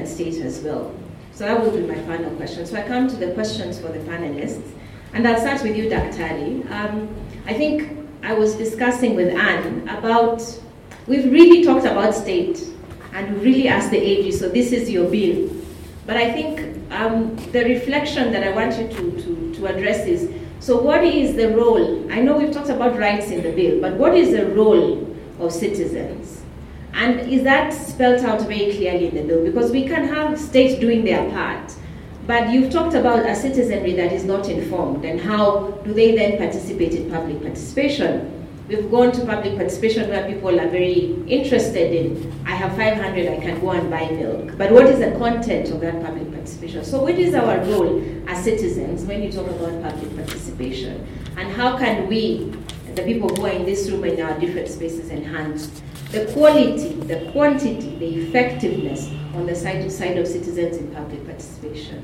and state as well. So that will be my final question. So I come to the questions for the panelists, and I'll start with you, Dr. Ali. I think I was discussing with Anne about, we've really talked about state, and we really asked the AG, so this is your bill. But I think the reflection that I want you to address is, so what is the role? I know we've talked about rights in the bill, but what is the role of citizens? And is that spelled out very clearly in the bill? Because we can have states doing their part, but you've talked about a citizenry that is not informed, and how do they then participate in public participation? We've gone to public participation where people are very interested in, I have 500, I can go and buy milk. But what is the content of that public participation? So what is our role as citizens when you talk about public participation? And how can we, the people who are in this room in our different spaces, enhance the quality, the quantity, the effectiveness on the side of citizens in public participation?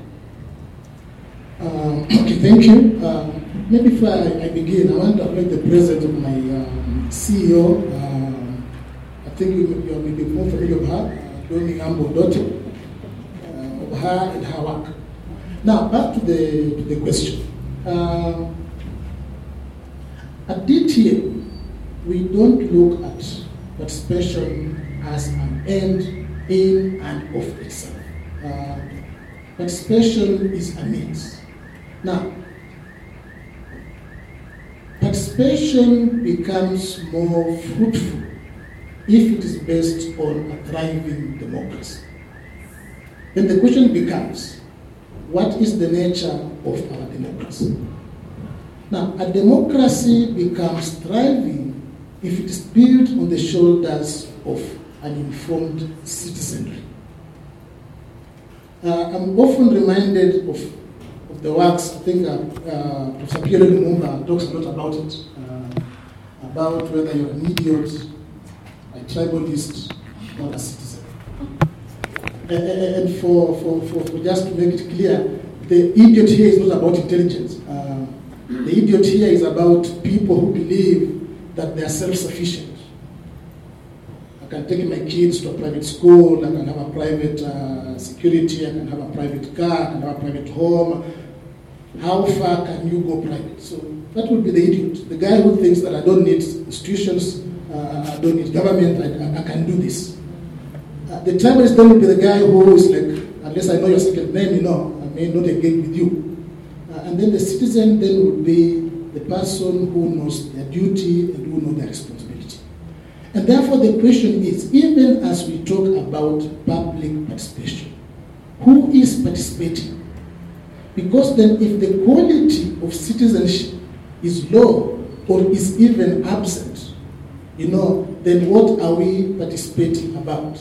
Okay, thank you. Maybe before I begin, I want to acknowledge the presence of my CEO. I think you may be more familiar with her, Doni Ambo Dotto, of her and her work. Now, back to the question. At DTA, we don't look at participation as an end in and of itself. Participation is a means. Now, participation becomes more fruitful if it is based on a thriving democracy. Then the question becomes, what is the nature of our democracy? Now, a democracy becomes thriving if it is built on the shoulders of an informed citizenry. I'm often reminded of the works, I think Professor Pierre Lumumba talks a lot about it, about whether you're an idiot, a tribalist, or a citizen. And for just to make it clear, the idiot here is not about intelligence. The idiot here is about people who believe that they are self-sufficient. I can take my kids to a private school, I can have a private security, I can have a private car, I can have a private home. How far can you go private? So that would be the idiot, the guy who thinks that I don't need institutions, I don't need government, I can do this. The tribalist then would be the guy who is like, unless I know your second name, I may not engage with you. And then the citizen then would be the person who knows their duty and who knows their responsibility. And therefore the question is, even as we talk about public participation, who is participating? Because then if the quality of citizenship is low or is even absent, then what are we participating about?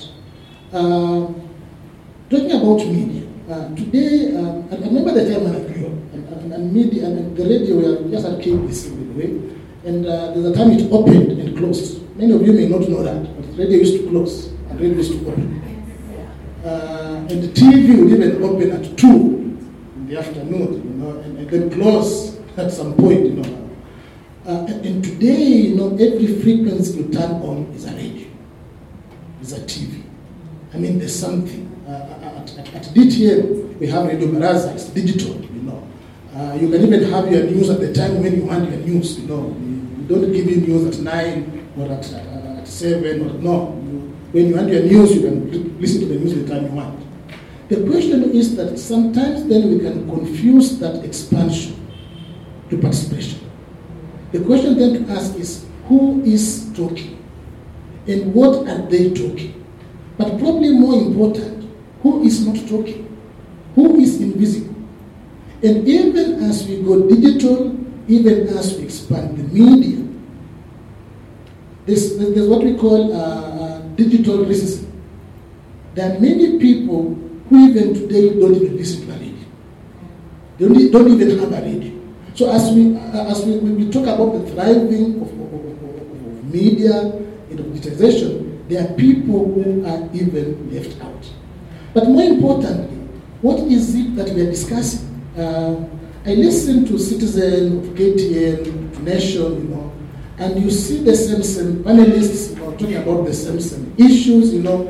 Talking about media, today, I remember the time when I grew up, and media and the radio were just at KBC, by the way, and there's a time it opened and closed. Many of you may not know that, but radio used to close and radio used to open. And the TV would even open at 2 in the afternoon, and then close at some point, And today, every frequency you turn on is a radio, is a TV. I mean, there's something. At DTM, we have Radio Baraza, it's digital, You can even have your news at the time when you want your news, We don't give you news at 9 or at 7 or no. When you want your news, you can listen to the news at the time you want. The question is that sometimes then we can confuse that expansion to participation. The question then to ask is, who is talking? And what are they talking? But probably more important, who is not talking? Who is invisible? And even as we go digital, even as we expand the media, there's what we call digital racism. There are many people who even today don't even listen to a radio. They don't even have a radio. So as we talk about the thriving of media and of digitization, there are people who are even left out. But more importantly, what is it that we are discussing? I listen to Citizen, of KTN, Nation, and you see the same panelists talking about the same issues,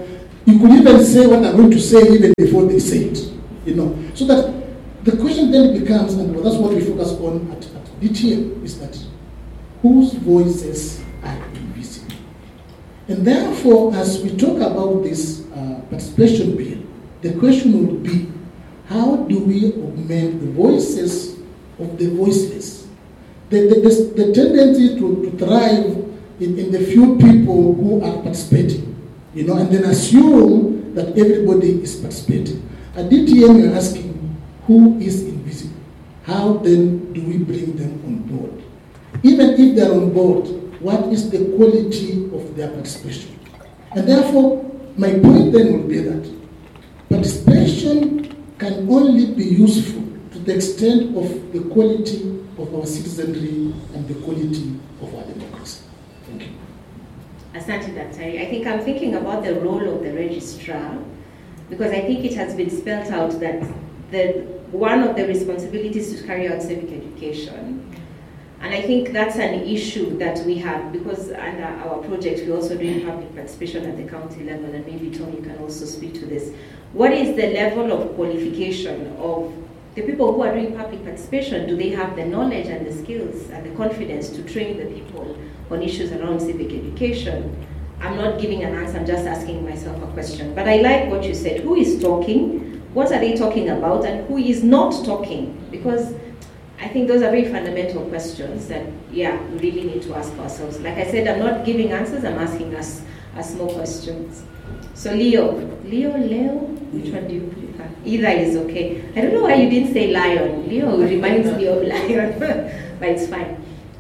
You could even say what they're going to say even before they say it. So that the question then becomes, and that's what we focus on at DTM, is that whose voices are invisible? And therefore, as we talk about this participation bill, the question would be, how do we augment the voices of the voiceless? The tendency to thrive in the few people who are participating, and then assume that everybody is participating. At DTM, we are asking, who is invisible? How then do we bring them on board? Even if they're on board, what is the quality of their participation? And therefore, my point then will be that participation can only be useful to the extent of the quality of our citizenry and the quality of our democracy. Thank you. Asante Daktari. I think I'm thinking about the role of the registrar, because I think it has been spelled out that one of the responsibilities is to carry out civic education. And I think that's an issue that we have, because under our project we're also doing public participation at the county level, and maybe Tom, you can also speak to this. What is the level of qualification of the people who are doing public participation? Do they have the knowledge and the skills and the confidence to train the people on issues around civic education? I'm not giving an answer, I'm just asking myself a question. But I like what you said. Who is talking? What are they talking about? And who is not talking? Because I think those are very fundamental questions that, we really need to ask ourselves. Like I said, I'm not giving answers, I'm asking us more questions. So Leo, which one do you prefer? Either is okay. I don't know why you didn't say lion. Leo reminds me of lion, but it's fine.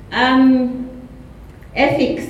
Ethics,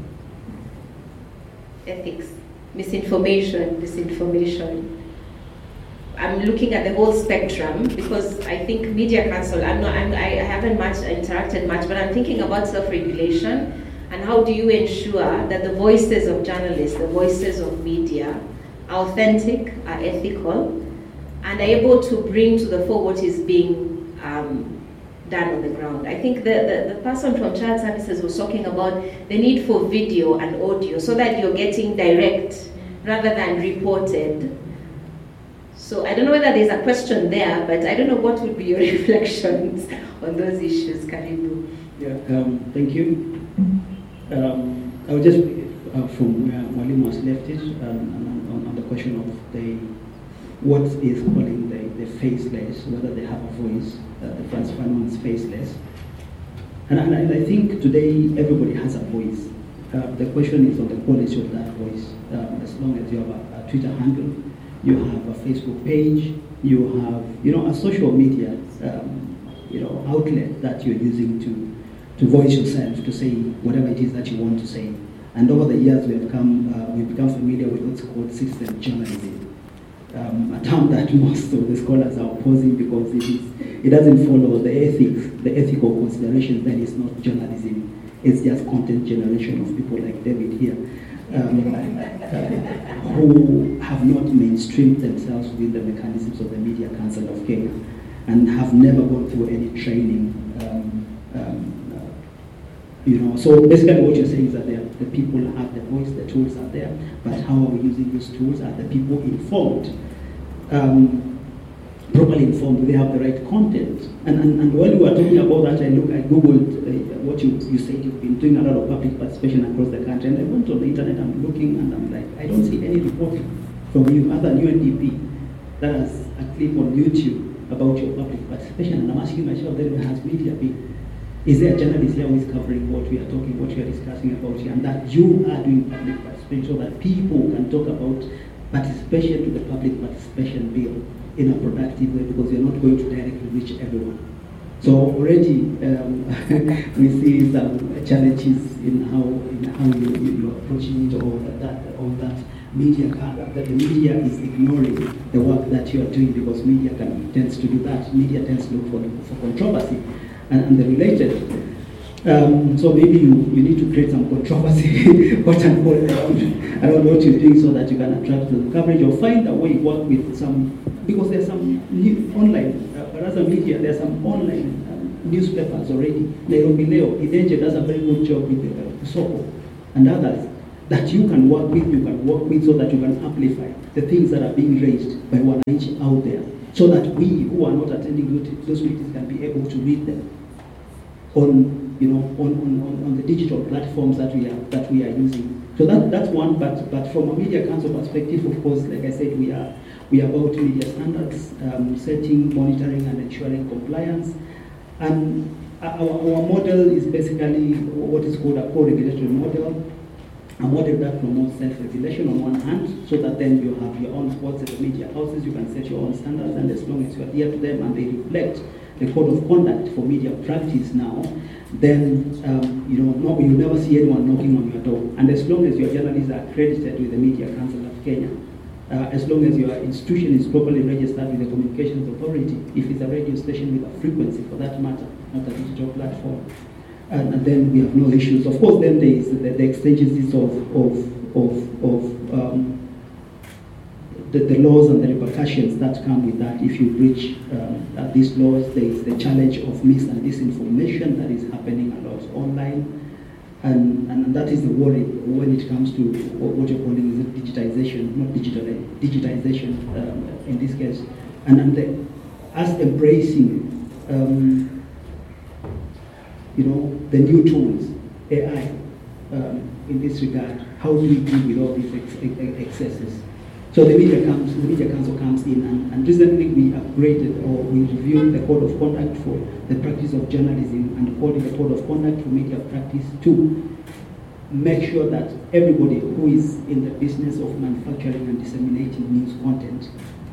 misinformation, disinformation. I'm looking at the whole spectrum, because I think Media Council, I haven't interacted much, but I'm thinking about self-regulation and how do you ensure that the voices of journalists, the voices of media are authentic, are ethical, and are able to bring to the fore what is being done on the ground. I think the person from Child Services was talking about the need for video and audio so that you're getting direct rather than reported. So I don't know whether there's a question there, but I don't know what would be your reflections on those issues, Karibu. Yeah, thank you. I would just, from where Mwalimu has left it, on the question of what is calling the faceless, whether they have a voice, the Frantz Fanon is faceless. And I think today everybody has a voice. The question is on the quality of that voice. As long as you have a Twitter handle, you have a Facebook page, you have, a social media, outlet that you're using to voice yourself, to say whatever it is that you want to say. And over the years, we've become familiar with what's called citizen journalism, a term that most of the scholars are opposing because it doesn't follow the ethical considerations. That is not journalism. It's just content generation of people like David here, who have not mainstreamed themselves within the mechanisms of the Media Council of Kenya and have never gone through any training. So basically what you're saying is that the people have the voice, the tools are there, but how are we using those tools? Are the people informed? Properly informed? Do they have the right content? And while you were talking about that, I Googled what you said. You've been doing a lot of public participation across the country, and I went on the internet, I'm looking, and I'm like, I don't see any report from you other than UNDP that has a clip on YouTube about your public participation. And I'm asking myself, then where has media been? Is there a journalist here who is covering what we are talking, what we are discussing about here, and that you are doing public participation so that people can talk about participation to the public participation bill in a productive way, because you're not going to directly reach everyone. So already we see some challenges in how you're approaching it, or that media that the media is ignoring the work that you are doing, because media tends to do that. Media tends to look for controversy and the related. So maybe you need to create some controversy, quote unquote, around what you're doing so that you can attract the coverage, or find a way, work with some, because there's some online, Baraza Media, there's some online newspapers already. Nairobi Leo, Idenje does a very good job with Soko and others. that you can work with so that you can amplify the things that are being raised by wananchi out there, so that we who are not attending those meetings can be able to read them on the digital platforms that we are using. So that's one. But from a Media Council perspective, of course, like I said, we are about media standards, setting, monitoring, and ensuring compliance. And our model is basically what is called a co-regulatory model, a model that promotes self-regulation on one hand, so that then you have your own spots at the media houses, you can set your own standards, and as long as you adhere to them and they reflect the code of conduct for media practice now, then you'll never see anyone knocking on your door. And as long as your journalists are accredited with the Media Council of Kenya, as long as your institution is properly registered with the Communications Authority, if it's a radio station with a frequency for that matter, not a digital platform, and then we have no issues. Of course, then there is the exigencies of the laws and the repercussions that come with that. If you breach these laws, there is the challenge of mis and disinformation that is happening a lot online. And that is the worry when it comes to what you're calling is digitization, not digitization in this case. And us embracing the new tools, AI, in this regard, how do we deal with all these excesses? So the Media Council comes in, and recently we upgraded or we reviewed the code of conduct for the practice of journalism and called it the code of conduct for media practice to make sure that everybody who is in the business of manufacturing and disseminating news content,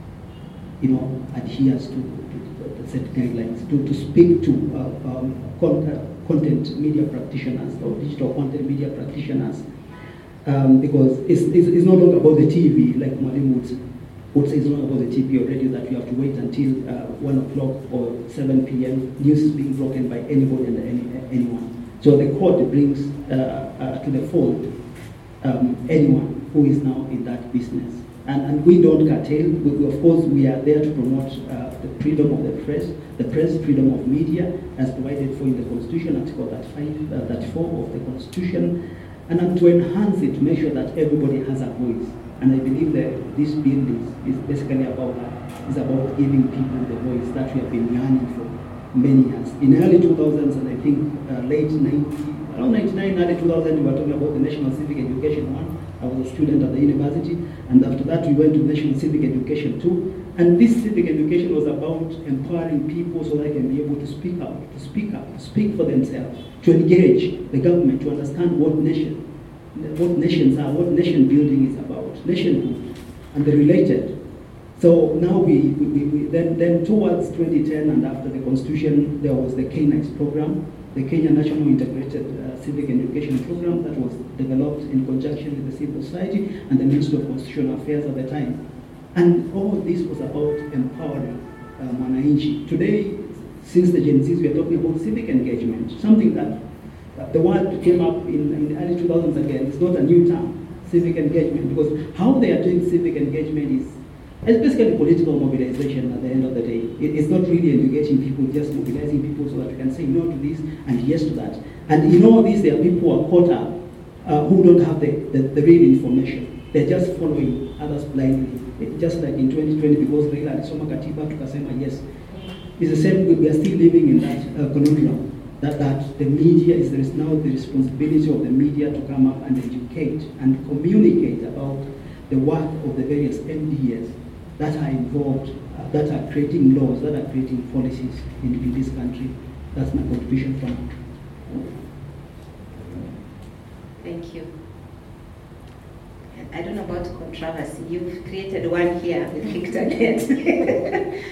adheres to the set guidelines, to speak to content media practitioners or digital content media practitioners. Because it's no longer about the TV, like Mwalimu would say, it's not about the TV or radio that we have to wait until 1 o'clock or 7 p.m. News is being broken by anybody and anyone. So the court brings to the fold anyone who is now in that business. And we don't curtail. Of course, we are there to promote the freedom of the press freedom of media, as provided for in the Constitution, Article 34 of the Constitution. And to enhance it, to make sure that everybody has a voice. And I believe that this bill is basically about that. It's about giving people the voice that we have been yearning for many years. In the early 2000s, and I think around 99, early 2000, we were talking about the National Civic Education 1. I was a student at the university. And after that, we went to National Civic Education 2. And this civic education was about empowering people so they can be able to speak out, to speak for themselves, to engage the government, to understand what nations are, what nation building is about, nationhood, and the related. So now we then towards 2010 and after the Constitution, there was the KNICE program, the Kenya National Integrated Civic Education Program that was developed in conjunction with the civil society and the Ministry of Constitutional Affairs at the time. And all this was about empowering wananchi. Today, since the Gen Zs, we are talking about civic engagement, something that the word came up in the early 2000s again. It's not a new term, civic engagement, because how they are doing civic engagement is basically political mobilization at the end of the day. It's not really educating people, just mobilizing people so that we can say no to this and yes to that. And in all this, there are people who are caught up who don't have the real information. They're just following others blindly. Just like in 2020, because Raila alisoma katiba tukasema yes. It's the same. We are still living in that conundrum that the media there is now the responsibility of the media to come up and educate and communicate about the work of the various MDAs that are involved, that are creating laws, that are creating policies in this country. That's my contribution for now. Thank you. I don't know about controversy. You've created one here with Victor Net.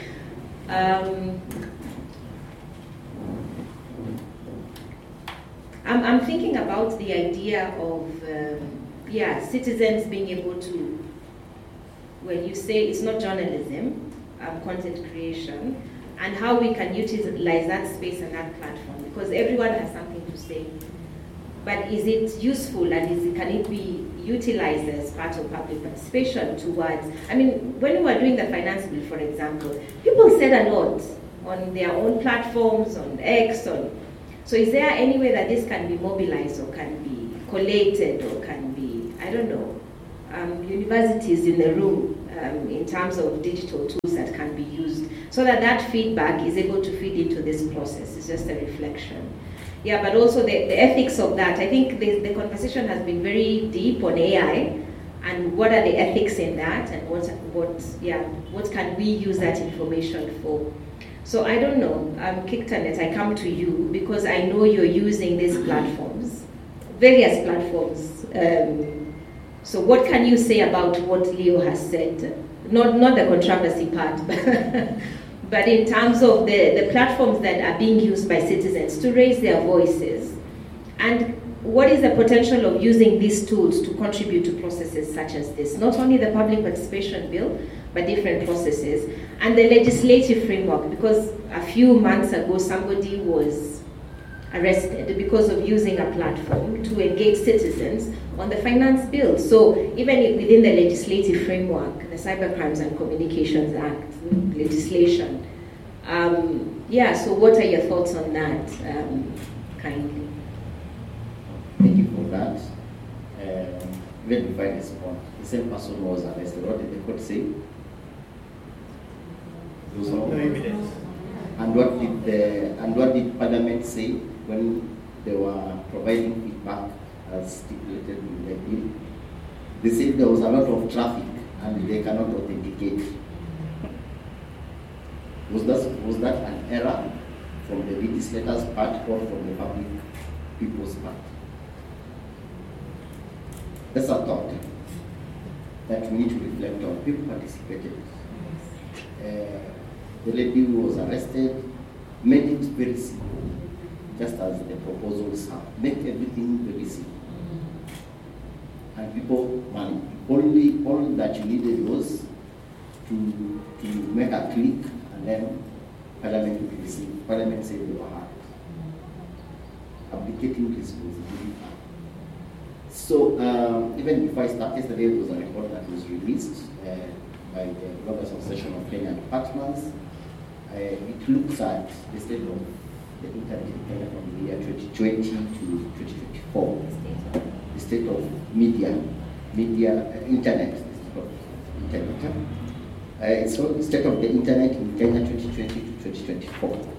I'm thinking about the idea of citizens being able to, when you say it's not journalism, content creation, and how we can utilize that space and that platform, because everyone has something to say. But is it useful and can it be utilized as part of public participation towards, when we were doing the finance bill, for example, people said a lot on their own platforms, on X, so is there any way that this can be mobilized or can be collated or can be I don't know, universities in the room in terms of digital tools that can be used, so that that feedback is able to feed into this process. It's just a reflection. Yeah, but also the ethics of that. I think the conversation has been very deep on AI, and what are the ethics in that, and what can we use that information for? So I don't know, Kictanet, I come to you because I know you're using these platforms, various platforms. So what can you say about what Leo has said? Not the controversy part, but in terms of the platforms that are being used by citizens to raise their voices, and what is the potential of using these tools to contribute to processes such as this? Not only the public participation bill, but different processes. And the legislative framework, because a few months ago somebody was arrested because of using a platform to engage citizens on the finance bill. So even within the legislative framework, the Cybercrimes and Communications Act legislation, so what are your thoughts on that, kindly? Thank you for that. Let me find this point. The same person was arrested. What did the court say? There was no evidence. And what did Parliament say when they were providing feedback as stipulated in the bill? They said there was a lot of traffic and they cannot authenticate. Was that an error from the legislator's part or from the public people's part? That's a thought that we need to reflect on. People participated. The lady who was arrested made it very simple, just as the proposals have. Make everything very simple. And people managed. All that you needed was to make a click, and then Parliament would receive. Parliament said they were hard. Abdicating responsibility. So even before I started, yesterday there was a report that was released by the Global Association of Kenyan Departments. It looks at the state of the internet in Kenya from the year 2020 to 2024. The state of internet. It's the state of the internet in Kenya 2020 to 2024.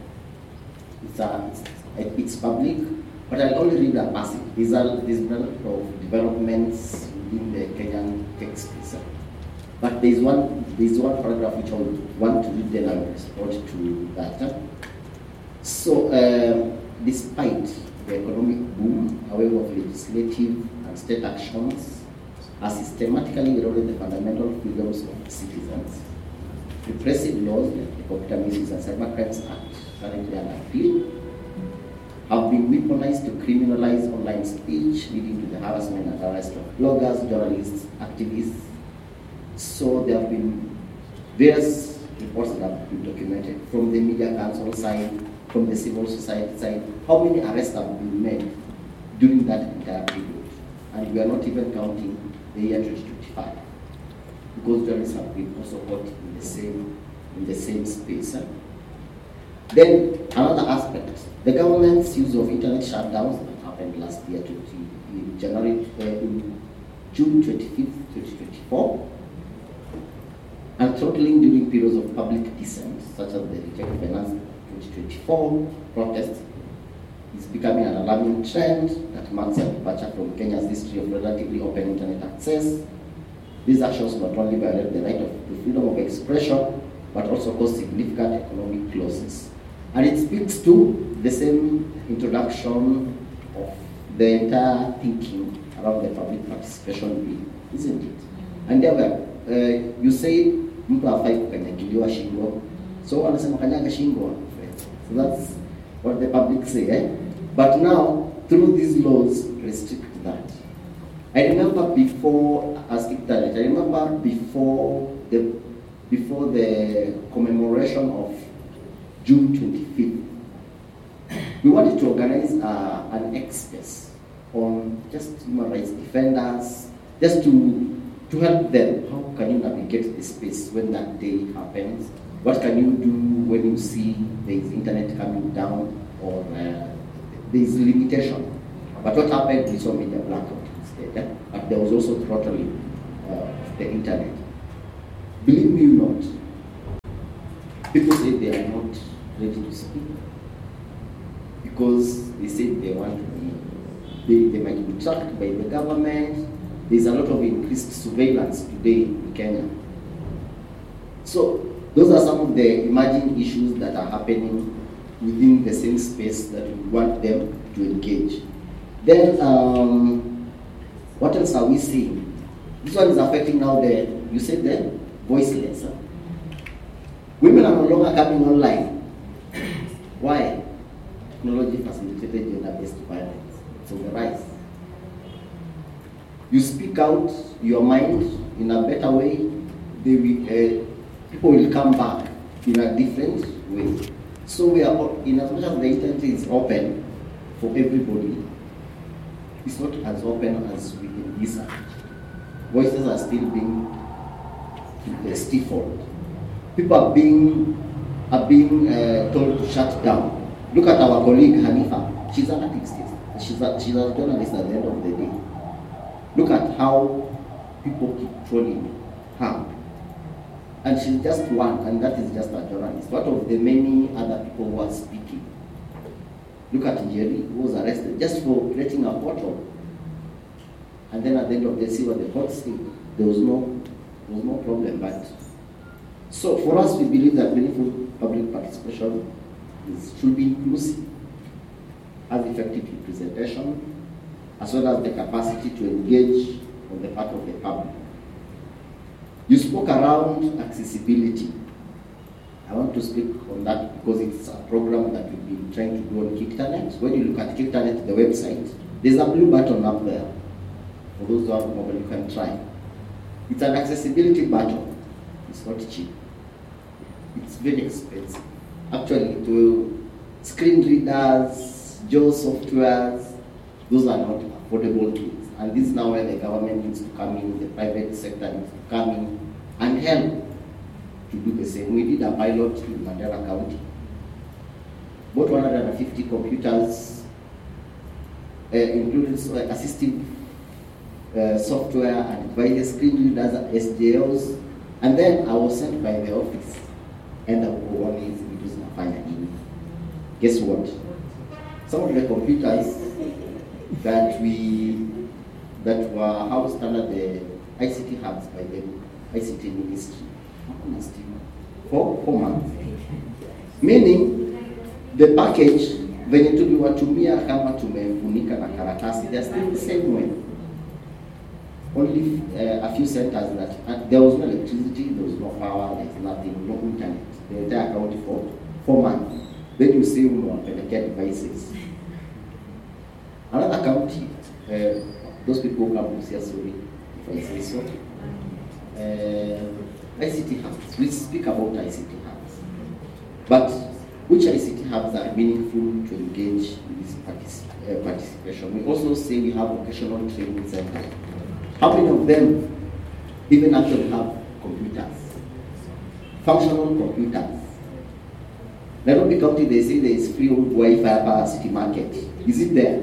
It's public. But I'll only read a passage. These are of developments within the Kenyan tech space. But there's one paragraph which I want to read, then I will respond to that. So, despite the economic boom, a wave of legislative and state actions has systematically eroded the fundamental freedoms of citizens. Repressive laws like the Computer Misuse and Cybercrimes Act, currently under appeal, have been weaponized to criminalize online speech, leading to the harassment and arrest of bloggers, journalists, activists. So there have been various reports that have been documented from the Media Council side, from the civil society side, how many arrests have been made during that entire period. And we are not even counting the year 2025, because journalists have been also caught in the same space. Then another aspect, the government's use of internet shutdowns that happened last year in June 25th, 2024, and throttling during periods of public dissent, such as the Reject Finance 2024 protest, is becoming an alarming trend that marks a departure from Kenya's history of relatively open internet access. These actions not only violate the right to freedom of expression, but also cause significant economic losses. And it speaks to the same introduction of the entire thinking around the public participation bill, isn't it? And there you say mtu hafai kukanyagiliwa shingo, so wanasema kanyaga shingo. So that's what the public say. But now, through these laws, restrict that. I remember before, as Kictanet, I remember before the commemoration of June 25th, we wanted to organize an express on just human rights defenders, just to help them. How can you navigate the space when that day happens? What can you do when you see there is internet coming down or there is limitation? But what happened? We saw media blackout instead. But there was also throttling the internet. Believe me or not, people say they are not ready to speak because they say they want to be, they might be tracked by the government. There's a lot of increased surveillance today in Kenya. So those are some of the emerging issues that are happening within the same space that we want them to engage. Then, what else are we seeing? This one is affecting now you said the voiceless. Huh? Women are no longer coming online. Why? Technology facilitated gender-based violence. It's on the rise. You speak out your mind in a better way, people will come back in a different way. So we are, in as much as the internet is open for everybody, it's not as open as we envisage. Voices are still being stifled. People are being told to shut down. Look at our colleague Hanifa. She's an artist. She's a journalist at the end of the day. Look at how people keep trolling her. And she's just one, and that is just a journalist. What of the many other people who are speaking? Look at Jerry, who was arrested just for creating a bottle. And then at the end of the day, see what the court said. There was no problem. But so for us, we believe that meaningful public participation should be inclusive, has effective representation, as well as the capacity to engage on the part of the public. You spoke around accessibility. I want to speak on that because it's a program that we've been trying to do on KICTANET. When you look at KICTANET, the website, there's a blue button up there. For those who have mobile, you can try. It's an accessibility button. It's not cheap. It's very expensive. Actually, to screen readers, JAWS softwares, those are not affordable things. And this is now where the government needs to come in, the private sector needs to come in and help to do the same. We did a pilot in Mandera County. Bought 150 computers, including assistive software and devices, screen readers, SJLs, and then I was sent by the office and the one is using a fire in. Guess what? Some of the computers that were housed under the ICT hubs by the ICT ministry for 4 months. Meaning, the package, venye tuliwatumia kama tumefunika na karatasi, they're still the same way. Only a few centers that there was no electricity, there was no power, there was nothing, no internet. The entire county for 4 months. Then you say unawapelekea devices. Another county, those people who come to say sorry, if I say so. ICT hubs. We speak about ICT hubs. But which ICT hubs are meaningful to engage in this participation? We also say we have vocational training centers. How many of them even actually have computers? Functional computers. Nairobi County, they say there is free Wi-Fi per city market. Is it there?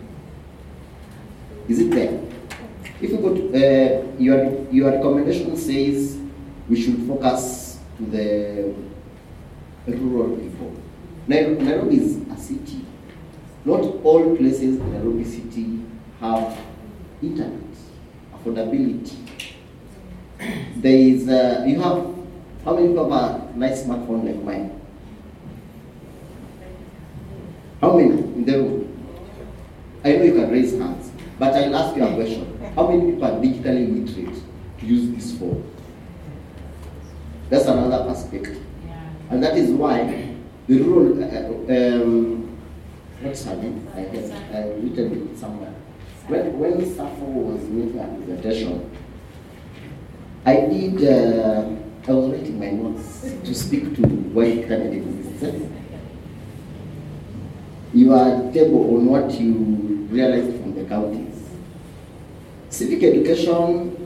Is it there? If you go to, your recommendation says we should focus to the rural people. Nairobi is a city. Not all places in Nairobi city have internet, affordability. There is, you have, how many people have a nice smartphone like mine? How many in the room? I know you can raise hands, but I'll ask you a question. How many people are digitally literate to use this phone? That's another perspective. Yeah. And that is why the rural, what's her name? I written it somewhere. When Safo was making a presentation, I was writing my notes to speak to why internet exists. You are table on what you realized from the counties. Civic education,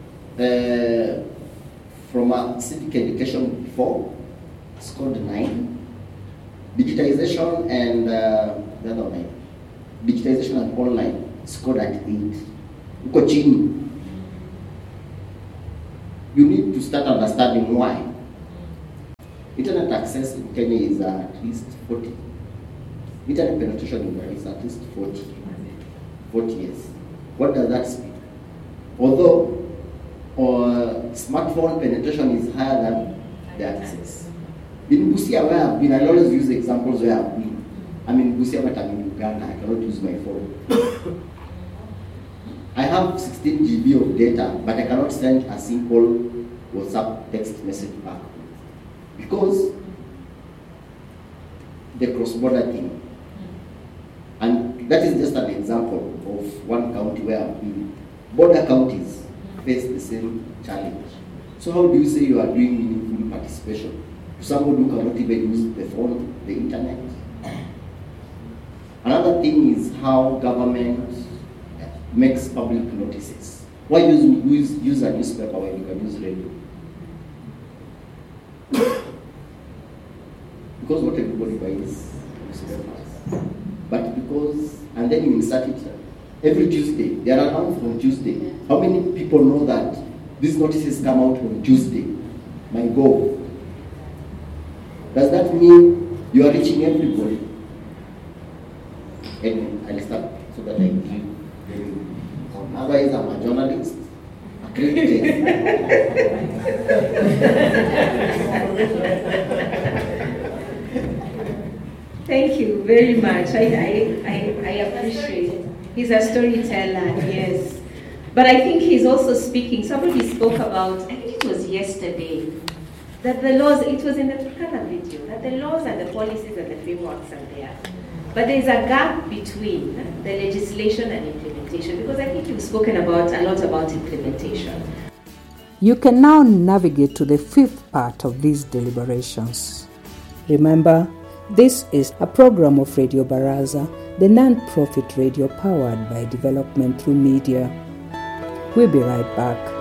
from a civic education before, scored 9. Digitization and the other one, digitization and online scored at 8. uko chini. You need to start understanding why. Internet access in Kenya is at least 40. Internet penetration in Kenya is at least 40 years. What does that speak? Although smartphone penetration is higher than the access. In Busia, where I've been, I always use examples where I've been. I'm in Busia, but I'm in Uganda. I cannot use my phone. I have 16 GB of data, but I cannot send a simple WhatsApp text message back. Because the cross-border thing. And that is just an example of one county where I've been. Border counties face the same challenge. So how do you say you are doing meaningful participation to somebody who cannot even use the phone, the internet? Another thing is how government makes public notices. Why use a newspaper when you can use radio? Because not everybody buys newspapers. But because, and then you insert it every Tuesday. They are announced on Tuesday. How many people know that these notices come out on Tuesday? My goal. Does that mean you are reaching everybody? Anyway, I'll stop so that I give. Otherwise, I'm a journalist. Accredited. Thank you very much. I appreciate it. He's a storyteller, yes. But I think he's also speaking. Somebody spoke about, I think it was yesterday, that the laws, it was in the Turkana video, that the laws and the policies and the frameworks are there. But there's a gap between the legislation and implementation, because I think you've spoken about a lot about implementation. You can now navigate to the fifth part of these deliberations. Remember, this is a program of Radio Baraza, the non-profit radio powered by development through media. We'll be right back.